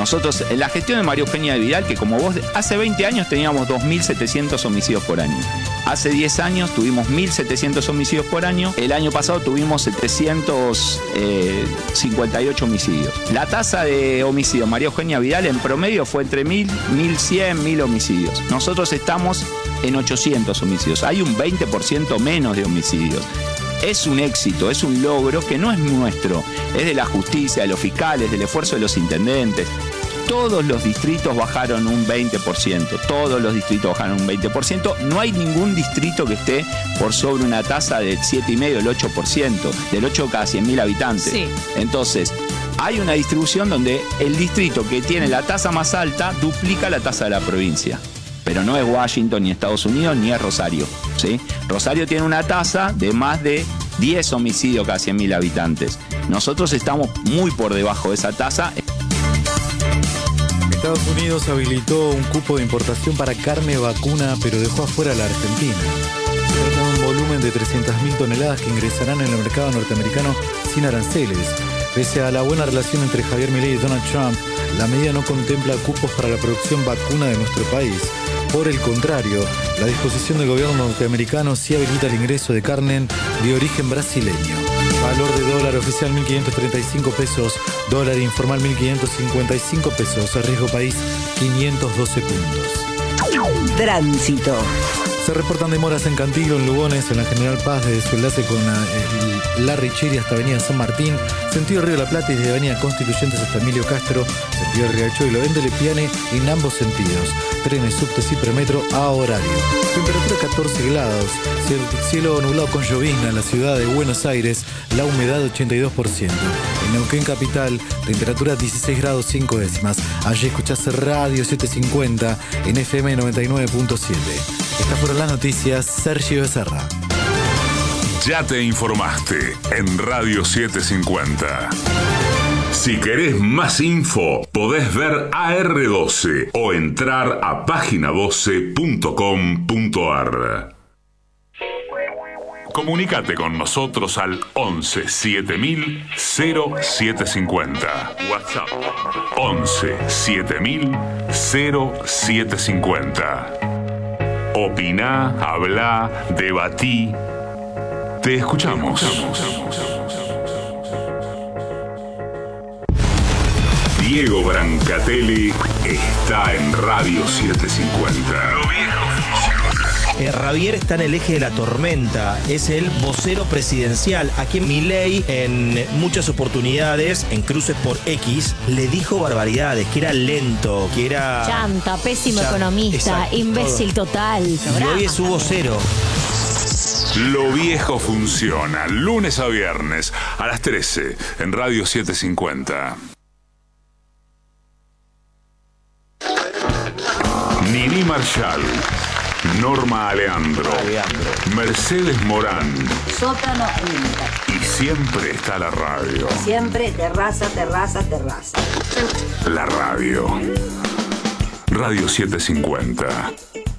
Nosotros, en la gestión de María Eugenia Vidal, que como vos, hace 20 años teníamos 2.700 homicidios por año. Hace 10 años tuvimos 1.700 homicidios por año. El año pasado tuvimos 758 homicidios. La tasa de homicidio María Eugenia Vidal en promedio fue entre 1.000, 1.100, 1.000 homicidios. Nosotros estamos en 800 homicidios. Hay un 20% menos de homicidios. Es un éxito, es un logro que no es nuestro, es de la justicia, de los fiscales, del esfuerzo de los intendentes. Todos los distritos bajaron un 20%, todos los distritos bajaron un 20%. No hay ningún distrito que esté por sobre una tasa del 7,5%, el 8%, del 8 cada 100.000 habitantes. Sí. Entonces, hay una distribución donde el distrito que tiene la tasa más alta duplica la tasa de la provincia. Pero no es Washington, ni Estados Unidos, ni es Rosario, ¿sí? Rosario tiene una tasa de más de 10 homicidios cada 100.000 habitantes. Nosotros estamos muy por debajo de esa tasa. Estados Unidos habilitó un cupo de importación para carne vacuna, pero dejó afuera a la Argentina. Se trata de un volumen de 300.000 toneladas que ingresarán en el mercado norteamericano sin aranceles. Pese a la buena relación entre Javier Milei y Donald Trump, la medida no contempla cupos para la producción vacuna de nuestro país. Por el contrario, la disposición del gobierno norteamericano sí habilita el ingreso de carne de origen brasileño. Valor de dólar oficial 1.535 pesos, dólar informal 1.555 pesos, riesgo país 512 puntos. Tránsito. Se reportan demoras en Cantilo, en Lugones, en la General Paz, desde su enlace con la Richeri hasta Avenida San Martín, sentido Río de la Plata y desde Avenida Constituyentes hasta Emilio Castro, sentido Riachuelo, en Delepiane, en ambos sentidos. Trenes, subtes y premetro a horario. Temperatura 14 grados, cielo nublado con llovizna en la ciudad de Buenos Aires, la humedad 82%. En Neuquén capital, temperatura 16 grados 5 décimas. Allí escuchás Radio 750 en FM 99.7. Estas fueron las noticias. Sergio Becerra. Ya te informaste en Radio 750. Si querés más info, podés ver AR12 o entrar a página12.com.ar. Comunícate con nosotros al 11 7000 0750. WhatsApp 11 7000 0750. Opiná, hablá, debatí. Te escuchamos. Diego Brancatelli está en Radio 750. Lo viejo funciona. Javier está en el eje de la tormenta, es el vocero presidencial, a quien Milei en muchas oportunidades, en cruces por X, le dijo barbaridades, que era lento, que era... Chanta, pésimo economista, exacto, imbécil todo. Total. Y hoy es su vocero. Lo viejo funciona, lunes a viernes, a las 13, en Radio 750. Nini Marshall, Norma Aleandro, Mercedes Morán. Sótano Inter. Y siempre está la radio. Siempre terraza, terraza, terraza. La radio. Radio 750.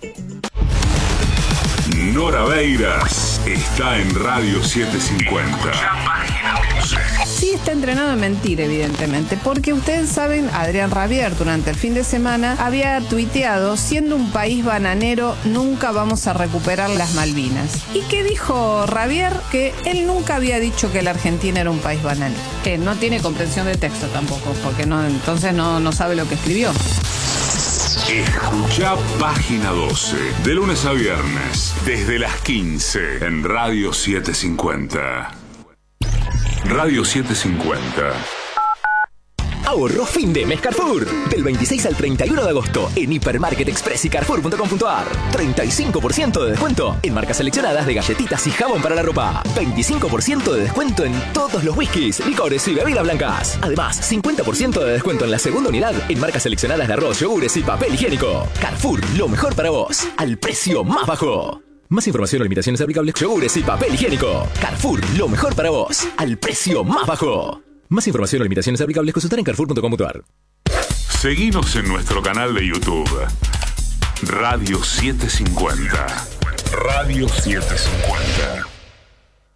Nora Beiras está en Radio 750. Sí, está entrenado en mentir, evidentemente, porque ustedes saben, Adrián Rabier durante el fin de semana había tuiteado: siendo un país bananero, nunca vamos a recuperar las Malvinas. ¿Y qué dijo Rabier? Que él nunca había dicho que la Argentina era un país bananero. Que no tiene comprensión de texto tampoco, porque entonces no sabe lo que escribió. Escuchá Página 12, de lunes a viernes, desde las 15, en Radio 750. Radio 750. Ahorro fin de mes Carrefour. Del 26 al 31 de agosto en Hipermarket Express y Carrefour.com.ar. 35% de descuento en marcas seleccionadas de galletitas y jabón para la ropa. 25% de descuento en todos los whiskies, licores y bebidas blancas. Además, 50% de descuento en la segunda unidad en marcas seleccionadas de arroz, yogures y papel higiénico. Carrefour, lo mejor para vos, al precio más bajo. Más información o limitaciones aplicables. Yogures y papel higiénico. Carrefour, lo mejor para vos, al precio más bajo. Más información o limitaciones aplicables, consultar en Carrefour.com.ar. Seguinos en nuestro canal de YouTube. Radio 750. Radio 750.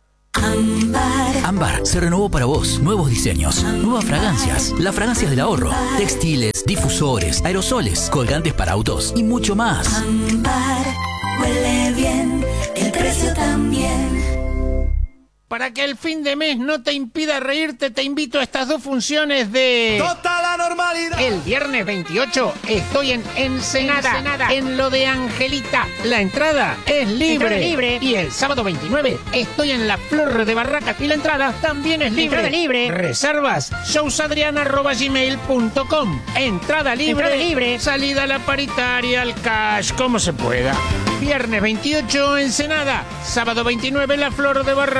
Ámbar se renovó para vos. Nuevos diseños, nuevas fragancias, las fragancias del ahorro, textiles, difusores, aerosoles, colgantes para autos y mucho más. Ámbar huele bien, el precio también. Para que el fin de mes no te impida reírte, te invito a estas 2 funciones de Total la normalidad. El viernes 28 estoy en Ensenada, en lo de Angelita. La entrada es libre. Y el sábado 29 estoy en la Flor de Barracas y la entrada también es libre. Reservas showsadriana@gmail.com. Entrada libre. Salida a la paritaria, al cash, como se pueda. Viernes 28 Ensenada, sábado 29 la Flor de Barracas.